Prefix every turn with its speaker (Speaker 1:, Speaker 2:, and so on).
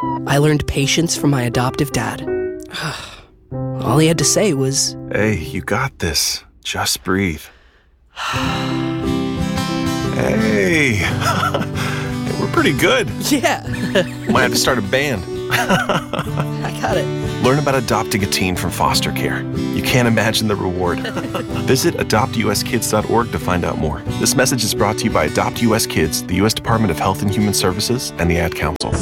Speaker 1: I learned patience from my adoptive dad. All he had to say was,
Speaker 2: Hey, you got this. Just breathe. Hey, we're pretty good.
Speaker 1: yeah,
Speaker 2: Might have to start a band.
Speaker 1: I got it.
Speaker 2: Learn about adopting a teen from foster care. You can't imagine the reward. Visit adoptuskids.org to find out more. This message is brought to you by Adopt US Kids, the U.S. Department of Health and Human Services, and the Ad Council.